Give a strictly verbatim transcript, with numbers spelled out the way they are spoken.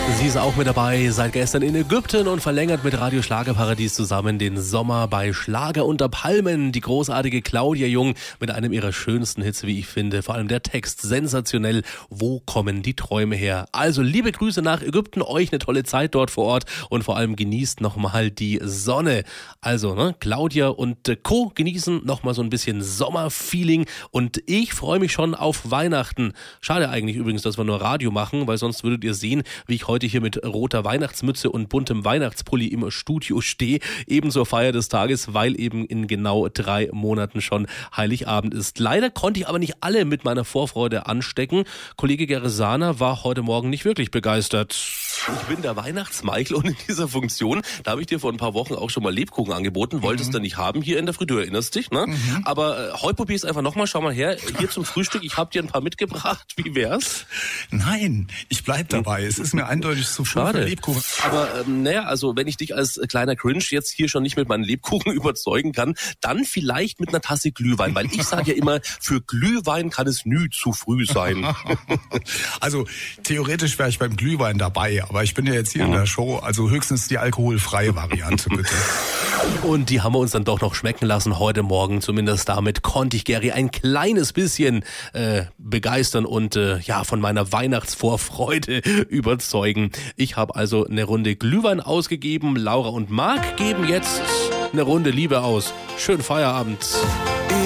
Sie ist auch mit dabei, seit gestern in Ägypten und verlängert mit Radio Schlagerparadies zusammen den Sommer bei Schlager unter Palmen. Die großartige Claudia Jung mit einem ihrer schönsten Hits, wie ich finde. Vor allem der Text sensationell. Wo kommen die Träume her? Also liebe Grüße nach Ägypten, euch eine tolle Zeit dort vor Ort und vor allem genießt nochmal die Sonne. Also ne, Claudia und Co. genießen nochmal so ein bisschen Sommerfeeling und ich freue mich schon auf Weihnachten. Schade eigentlich übrigens, dass wir nur Radio machen, weil sonst würdet ihr sehen, wie ich heute hier mit roter Weihnachtsmütze und buntem Weihnachtspulli im Studio stehe, eben zur Feier des Tages, weil eben in genau drei Monaten schon Heiligabend ist. Leider konnte ich aber nicht alle mit meiner Vorfreude anstecken. Kollege Geresana war heute Morgen nicht wirklich begeistert. Ich bin der Weihnachtsmeichel und in dieser Funktion, da habe ich dir vor ein paar Wochen auch schon mal Lebkuchen angeboten, wolltest mhm. du nicht haben hier in der Früh, du erinnerst dich, ne? Mhm. Aber äh, heute probier es einfach nochmal, schau mal her, hier zum Frühstück, ich habe dir ein paar mitgebracht, wie wär's? Nein, ich bleib dabei, es ist mir eindeutig zu schade. Lebkuchen. Aber ähm, naja, also wenn ich dich als kleiner Cringe jetzt hier schon nicht mit meinen Lebkuchen überzeugen kann, dann vielleicht mit einer Tasse Glühwein, weil ich sage ja immer, für Glühwein kann es nie zu früh sein. Also theoretisch wäre ich beim Glühwein dabei, aber ich bin ja jetzt hier mhm. in der Show, also höchstens die alkoholfreie Variante, bitte. Und die haben wir uns dann doch noch schmecken lassen heute Morgen, zumindest damit konnte ich Gary ein kleines bisschen äh, begeistern und äh, ja von meiner Weihnachtsvorfreude überzeugen. Ich habe also eine Runde Glühwein ausgegeben, Laura und Marc geben jetzt eine Runde Liebe aus. Schönen Feierabend.